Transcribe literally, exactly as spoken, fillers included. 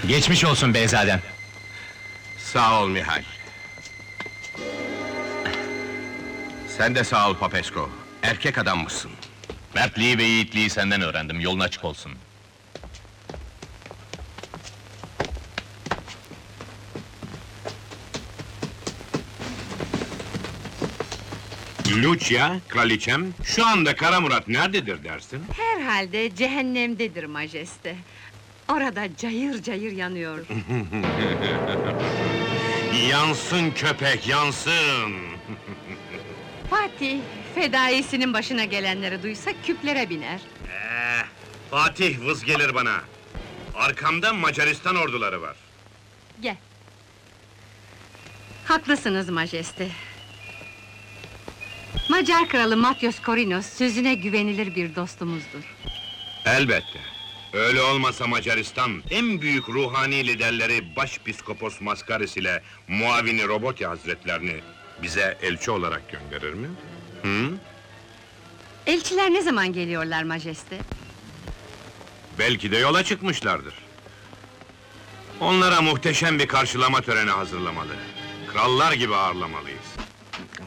Geçmiş olsun beyzadem. Sağ ol Mihal. Sen de sağ ol Popescu. Erkek adammışsın. Mertliği ve yiğitliği senden öğrendim, yolun açık olsun. Lucia, kraliçem, şu anda Kara Murat nerededir dersin? Herhalde cehennemdedir majeste. Orada cayır cayır yanıyor. Yansın köpek, yansın! Fatih, fedaisinin başına gelenleri duysa küplere biner. Eh, Fatih vız gelir bana! Arkamda Macaristan orduları var. Gel. Haklısınız majeste. Macar kralı Matyos Korinos sözüne güvenilir bir dostumuzdur. Elbette. Öyle olmasa Macaristan, en büyük ruhani liderleri Başpiskopos Maskaris ile muavini Roboti Hazretlerini bize elçi olarak gönderir mi? Hı? Elçiler ne zaman geliyorlar majeste? Belki de yola çıkmışlardır. Onlara muhteşem bir karşılama töreni hazırlamalı. Krallar gibi ağırlamalıyız.